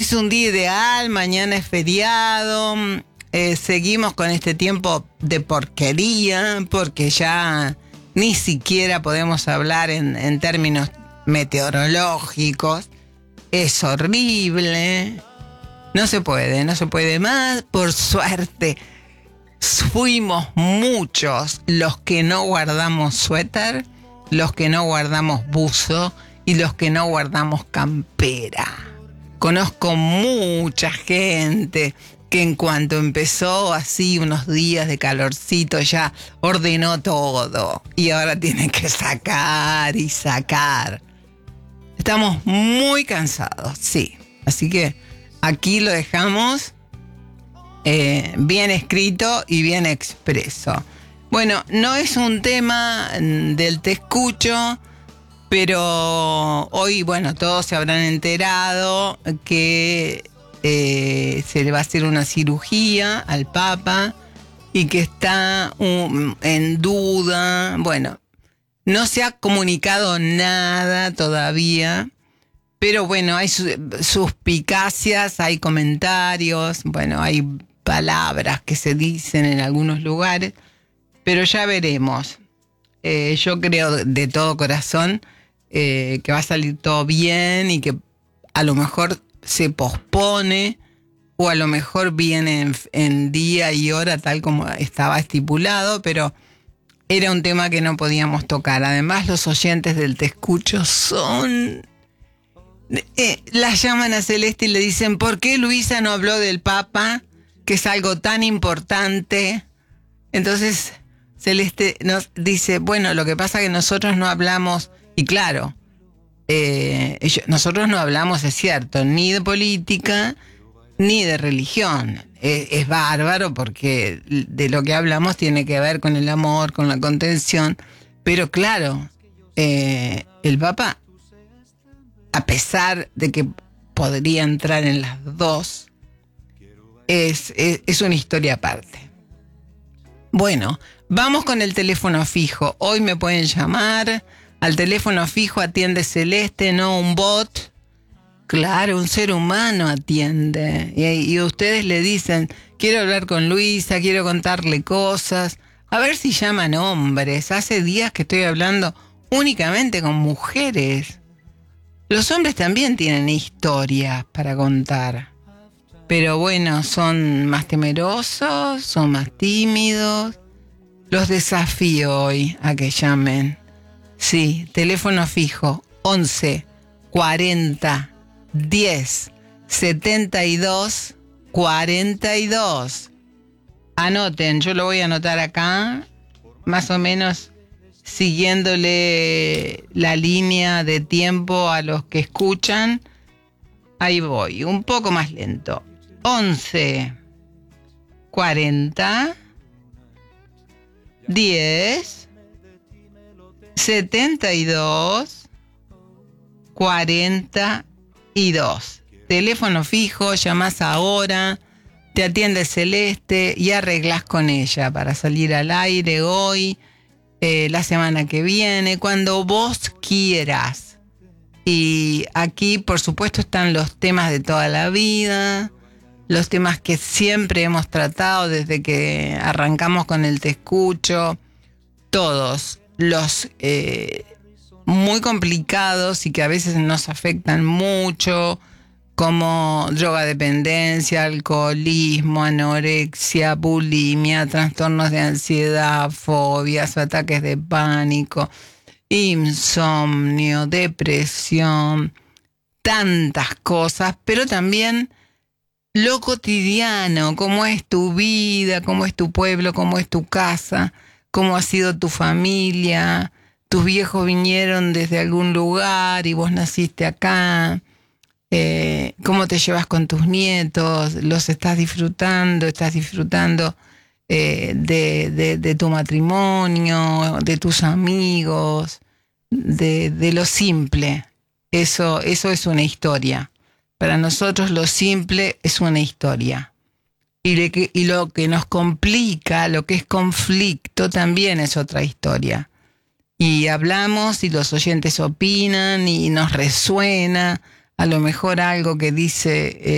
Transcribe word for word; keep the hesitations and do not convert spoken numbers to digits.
es un día ideal, mañana es feriado, eh, seguimos con este tiempo de porquería, porque ya ni siquiera podemos hablar en, en términos meteorológicos. Es horrible, no se puede, no se puede más. Por suerte, fuimos muchos los que no guardamos suéter, los que no guardamos buzo y los que no guardamos campera. Conozco mucha gente que en cuanto empezó así unos días de calorcito ya ordenó todo y ahora tiene que sacar y sacar. Estamos muy cansados, sí. Así que aquí lo dejamos eh, bien escrito y bien expreso. Bueno, no es un tema del te escucho, pero hoy, bueno, todos se habrán enterado que eh, se le va a hacer una cirugía al Papa y que está um, en duda. Bueno, no se ha comunicado nada todavía, pero bueno, hay su, suspicacias, hay comentarios, bueno, hay palabras que se dicen en algunos lugares, pero ya veremos. Eh, yo creo de todo corazón eh, que va a salir todo bien y que a lo mejor se pospone o a lo mejor viene en, en día y hora tal como estaba estipulado, pero era un tema que no podíamos tocar. Además, los oyentes del Te Escucho son... Eh, la llaman a Celeste y le dicen, ¿por qué Luisa no habló del Papa? Que es algo tan importante. Entonces, Celeste nos dice, bueno, lo que pasa es que nosotros no hablamos, y claro, eh, nosotros no hablamos, es cierto, ni de política, ni de religión. Es, es bárbaro porque de lo que hablamos tiene que ver con el amor, con la contención. Pero claro, eh, el Papa, a pesar de que podría entrar en las dos, es, es, es una historia aparte. Bueno, vamos con el teléfono fijo. Hoy me pueden llamar. Al teléfono fijo atiende Celeste, no un bot. Claro, un ser humano atiende. Y, y ustedes le dicen, quiero hablar con Luisa, quiero contarle cosas. A ver si llaman hombres. Hace días que estoy hablando únicamente con mujeres. Los hombres también tienen historias para contar. Pero bueno, son más temerosos, son más tímidos. Los desafío hoy a que llamen. Sí, teléfono fijo, once cuarenta diez setenta y dos cuarenta y dos. Anoten, yo lo voy a anotar acá, más o menos siguiéndole la línea de tiempo a los que escuchan. Ahí voy, un poco más lento. once cuarenta diez setenta y dos cuarenta y dos. Teléfono fijo, llamás ahora, te atiende Celeste y arreglás con ella para salir al aire hoy, eh, la semana que viene, cuando vos quieras. Y aquí, por supuesto, están los temas de toda la vida, los temas que siempre hemos tratado desde que arrancamos con el Te Escucho, todos los eh, muy complicados y que a veces nos afectan mucho, como drogadependencia, alcoholismo, anorexia, bulimia, trastornos de ansiedad, fobias, ataques de pánico, insomnio, depresión, tantas cosas, pero también lo cotidiano, cómo es tu vida, cómo es tu pueblo, cómo es tu casa, cómo ha sido tu familia, tus viejos vinieron desde algún lugar y vos naciste acá, eh, cómo te llevas con tus nietos, los estás disfrutando, estás disfrutando eh, de, de, de tu matrimonio, de tus amigos, de, de lo simple. Eso, eso es una historia. Para nosotros lo simple es una historia. Y, le, y lo que nos complica, lo que es conflicto, también es otra historia. Y hablamos y los oyentes opinan y nos resuena a lo mejor algo que dice